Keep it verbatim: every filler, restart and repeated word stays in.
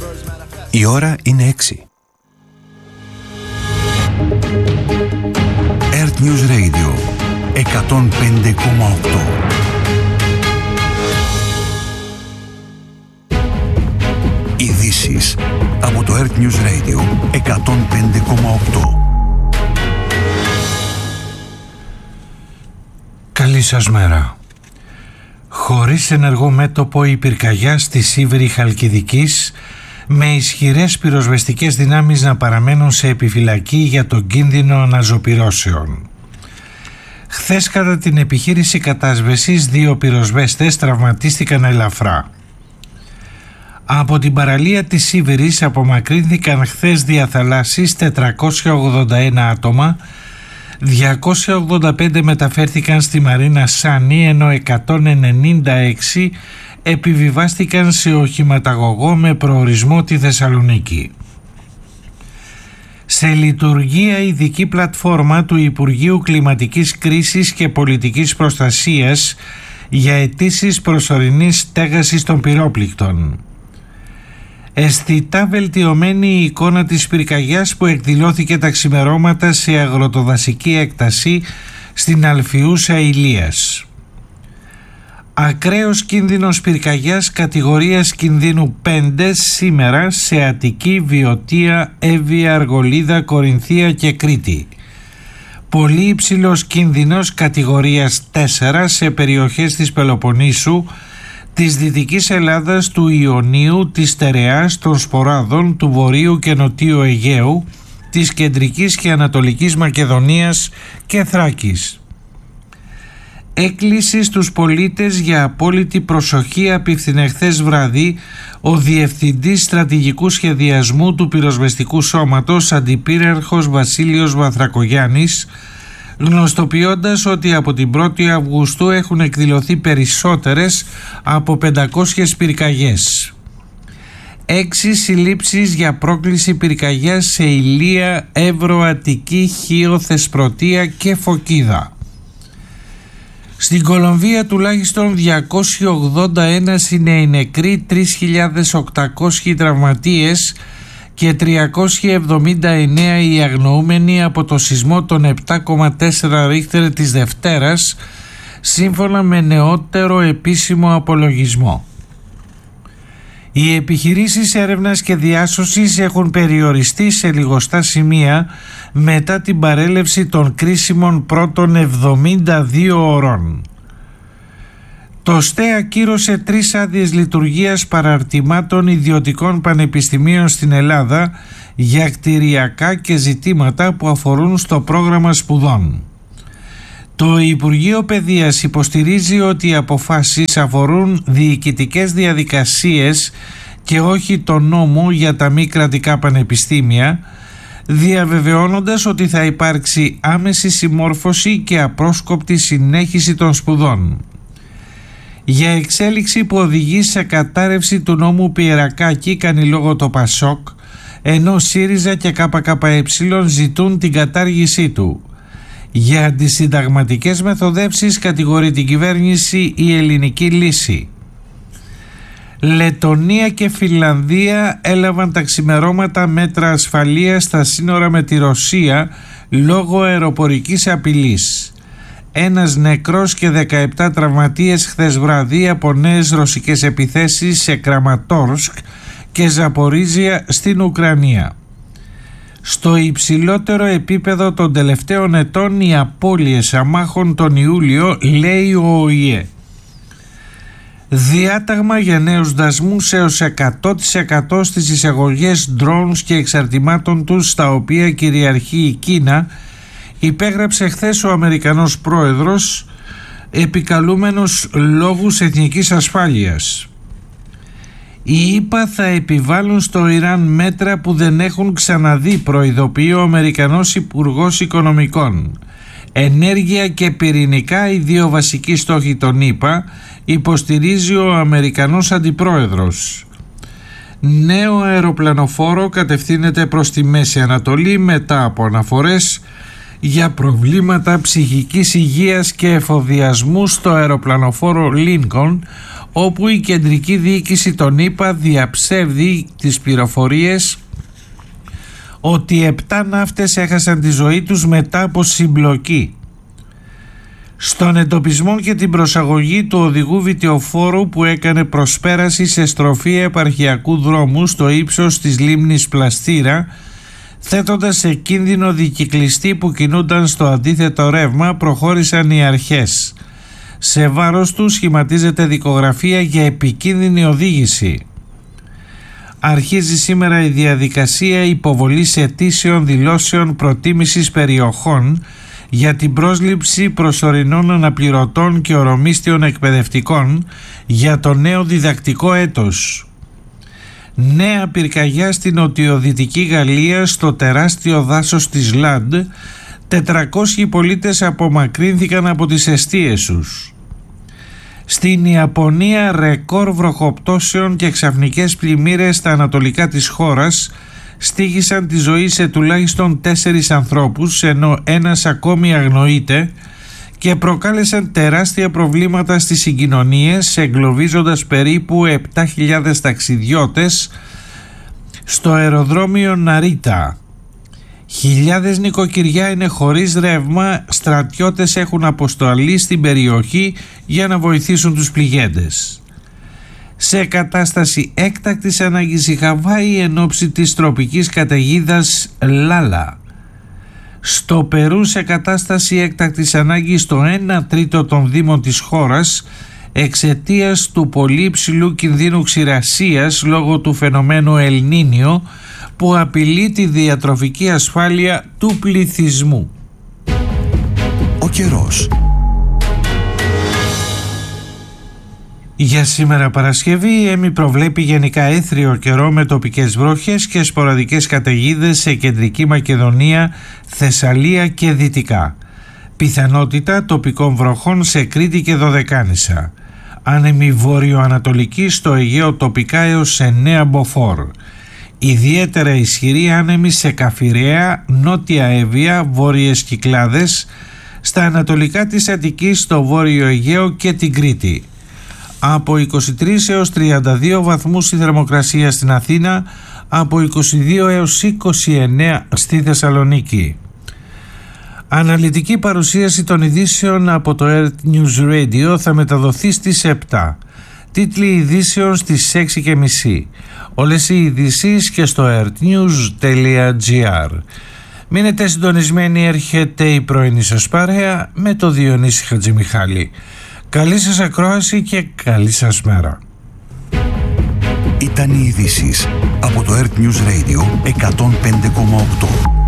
Η ώρα είναι έξι. Earth News Radio εκατόν πέντε κόμμα οκτώ. Ειδήσεις από το Earth News Radio εκατόν πέντε κόμμα οκτώ. Καλή σας μέρα. Χωρίς ενεργό μέτωπο η πυρκαγιά στη Σίβηρη Χαλκιδικής, με ισχυρές πυροσβεστικές δυνάμεις να παραμένουν σε επιφυλακή για τον κίνδυνο αναζωπυρώσεων. Χθες κατά την επιχείρηση κατάσβεσης δύο πυροσβέστες τραυματίστηκαν ελαφρά. Από την παραλία της Σίβηρης απομακρύνθηκαν χθες διαθαλάσσης τετρακόσια ογδόντα ένα άτομα, διακόσια ογδόντα πέντε μεταφέρθηκαν στη Μαρίνα Σάνι, ενώ εκατόν ενενήντα έξι επιβιβάστηκαν σε οχηματαγωγό με προορισμό τη Θεσσαλονίκη. Σε λειτουργία ειδική πλατφόρμα του Υπουργείου Κλιματικής Κρίσης και Πολιτικής Προστασίας για αιτήσεις προσωρινής στέγασης των πυρόπληκτων. Αισθητά βελτιωμένη η εικόνα της πυρκαγιάς που εκδηλώθηκε τα ξημερώματα σε αγροτοδασική έκταση στην Αλφιούσα Ηλίας. Ακραίος κίνδυνος πυρκαγιάς κατηγορίας κινδύνου πέντε σήμερα σε Αττική, Βιωτία, Εύβοια, Αργολίδα, Κορινθία και Κρήτη. Πολύ υψηλός κίνδυνος κατηγορίας τέσσερα σε περιοχές της Πελοποννήσου, της Δυτικής Ελλάδας, του Ιωνίου, της Στερεάς, των Σποράδων, του Βορείου και Νοτίου Αιγαίου, της Κεντρικής και Ανατολικής Μακεδονίας και Θράκης. Έκκληση στους πολίτες για απόλυτη προσοχή απίφθινε χθες βράδυ ο Διευθυντής Στρατηγικού Σχεδιασμού του Πυροσβεστικού Σώματος, Αντιπύραρχος Βασίλειος Βαθρακογιάννης, γνωστοποιώντας ότι από την πρώτη Αυγούστου έχουν εκδηλωθεί περισσότερες από πεντακόσιες πυρκαγιές. Έξι συλλήψεις για πρόκληση πυρκαγιάς σε Ηλία, Εύρο, Αττική, Χίο, Θεσπρωτεία και Φωκίδα. Στην Κολομβία τουλάχιστον διακόσιοι ογδόντα ένα είναι οι νεκροί, τρεις χιλιάδες οκτακόσιοι τραυματίες και τριακόσιοι εβδομήντα εννέα οι αγνοούμενοι από το σεισμό των επτά κόμμα τέσσερα Ρίχτερ της Δευτέρας, σύμφωνα με νεότερο επίσημο απολογισμό. Οι επιχειρήσεις έρευνας και διάσωσης έχουν περιοριστεί σε λιγοστά σημεία μετά την παρέλευση των κρίσιμων πρώτων εβδομήντα δύο ωρών. Το ΣΤΕ ακύρωσε τρεις άδειες λειτουργίας παραρτημάτων ιδιωτικών πανεπιστημίων στην Ελλάδα για κτηριακά και ζητήματα που αφορούν στο πρόγραμμα σπουδών. Το Υπουργείο Παιδείας υποστηρίζει ότι οι αποφάσεις αφορούν διοικητικές διαδικασίες και όχι το νόμο για τα μη κρατικά πανεπιστήμια, διαβεβαιώνοντας ότι θα υπάρξει άμεση συμμόρφωση και απρόσκοπτη συνέχιση των σπουδών. Για εξέλιξη που οδηγεί σε κατάρρευση του νόμου Πιερακάκη κάνει λόγο το ΠΑΣΟΚ, ενώ ΣΥΡΙΖΑ και ΚΚΕ ζητούν την κατάργησή του. Για αντισυνταγματικές μεθοδεύσεις κατηγορεί την κυβέρνηση η Ελληνική Λύση. Λετονία και Φινλανδία έλαβαν τα ξημερώματα μέτρα ασφαλείας στα σύνορα με τη Ρωσία λόγω αεροπορικής απειλής. Ένας νεκρός και δεκαεπτά τραυματίες χθες βράδυ από νέες ρωσικές επιθέσεις σε Κραματόρσκ και Ζαπορίζια στην Ουκρανία. Στο υψηλότερο επίπεδο των τελευταίων ετών οι απώλειες αμάχων τον Ιούλιο, λέει ο ΟΗΕ. Διάταγμα για νέους δασμούς έως εκατό τοις εκατό στις εισαγωγές drones και εξαρτημάτων τους, στα οποία κυριαρχεί η Κίνα, υπέγραψε χθες ο Αμερικανός πρόεδρος, επικαλούμενος λόγους εθνικής ασφάλειας. Οι ΗΠΑ θα επιβάλλουν στο Ιράν μέτρα που δεν έχουν ξαναδεί, προειδοποιεί ο Αμερικανός Υπουργός Οικονομικών. Ενέργεια και πυρηνικά, οι δύο βασικοί στόχοι των ΗΠΑ, υποστηρίζει ο Αμερικανός Αντιπρόεδρος. Νέο αεροπλανοφόρο κατευθύνεται προς τη Μέση Ανατολή μετά από αναφορές για προβλήματα ψυχικής υγείας και εφοδιασμού στο αεροπλανοφόρο Lincoln, όπου η κεντρική διοίκηση των ΗΠΑ διαψεύδει τις πληροφορίες ότι επτά ναύτες έχασαν τη ζωή τους μετά από συμπλοκή. Στον εντοπισμό και την προσαγωγή του οδηγού βιτιοφόρου που έκανε προσπέραση σε στροφή επαρχιακού δρόμου στο ύψος της λίμνης Πλαστήρα, θέτοντας σε κίνδυνο δικυκλιστή που κινούνταν στο αντίθετο ρεύμα, προχώρησαν οι αρχές. Σε βάρος του σχηματίζεται δικογραφία για επικίνδυνη οδήγηση. Αρχίζει σήμερα η διαδικασία υποβολής αιτήσεων δηλώσεων προτίμησης περιοχών για την πρόσληψη προσωρινών αναπληρωτών και ορομίστιων εκπαιδευτικών για το νέο διδακτικό έτος. Νέα πυρκαγιά στην νοτιοδυτική Γαλλία, στο τεράστιο δάσος της Λαντ. τετρακόσιοι πολίτες απομακρύνθηκαν από τις εστίες τους. Στην Ιαπωνία, ρεκόρ βροχοπτώσεων και ξαφνικές πλημμύρες στα ανατολικά της χώρας στοίχησαν τη ζωή σε τουλάχιστον τέσσερις ανθρώπους, ενώ ένας ακόμη αγνοείται, και προκάλεσαν τεράστια προβλήματα στις συγκοινωνίες, εγκλωβίζοντας περίπου επτά χιλιάδες ταξιδιώτες στο αεροδρόμιο Ναρίτα. Χιλιάδες νοικοκυριά είναι χωρίς ρεύμα, στρατιώτες έχουν αποστολή στην περιοχή για να βοηθήσουν τους πληγέντες. Σε κατάσταση έκτακτης ανάγκης η Χαβάη εν ώψη της τροπικής καταιγίδας Λάλα. Στο Περού σε κατάσταση έκτακτης ανάγκης στο ένα τρίτο των δήμων της χώρας εξαιτίας του πολύ υψηλού κινδύνου ξηρασίας λόγω του φαινομένου Ελ Νίνιο που απειλεί τη διατροφική ασφάλεια του πληθυσμού. Ο καιρός. Για σήμερα Παρασκευή η ΕΜΗ προβλέπει γενικά έθριο καιρό με τοπικές βροχές και σποραδικές καταιγίδες σε κεντρική Μακεδονία, Θεσσαλία και Δυτικά. Πιθανότητα τοπικών βροχών σε Κρήτη και Δωδεκάνησα. Άνεμη βόρειο-ανατολική στο Αιγαίο τοπικά έως εννέα μποφόρ. Ιδιαίτερα ισχυρή άνεμη σε Καφιρέα, Νότια Εύβοια, Βόρειες Κυκλάδες, στα ανατολικά της Αττικής, στο Βόρειο Αιγαίο και την Κρήτη. Από είκοσι τρεις έως τριάντα δύο βαθμούς η θερμοκρασία στην Αθήνα, από είκοσι δύο έως είκοσι εννέα στη Θεσσαλονίκη. Αναλυτική παρουσίαση των ειδήσεων από το Earth News Radio θα μεταδοθεί στις επτά. Τίτλοι ειδήσεων στις έξι και μισή. Όλες οι ειδήσεις και στο earthnews τελεία gr. Μείνετε συντονισμένοι, έρχεται η πρωινή σας παρέα με το Διονύση Χατζημιχάλη. Καλή σας ακρόαση και καλή σας μέρα. Ήταν οι ειδήσεις από το Earth News Radio εκατόν πέντε κόμμα οκτώ.